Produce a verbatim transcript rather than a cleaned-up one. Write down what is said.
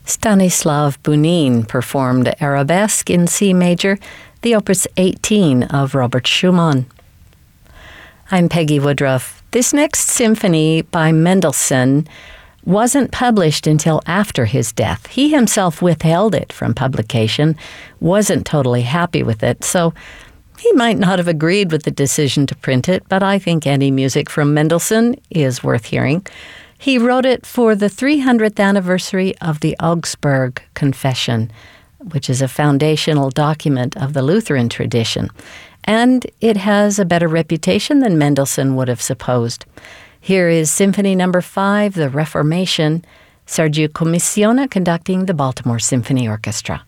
Stanislav Bunin performed Arabesque in C major, the Opus eighteen of Robert Schumann. I'm Peggy Woodruff. This next symphony by Mendelssohn wasn't published until after his death. He himself withheld it from publication, wasn't totally happy with it, so he might not have agreed with the decision to print it, but I think any music from Mendelssohn is worth hearing. He wrote it for the three hundredth anniversary of the Augsburg Confession, which is a foundational document of the Lutheran tradition, and it has a better reputation than Mendelssohn would have supposed. Here is Symphony Number Five, The Reformation, Sergio Commissiona conducting the Baltimore Symphony Orchestra.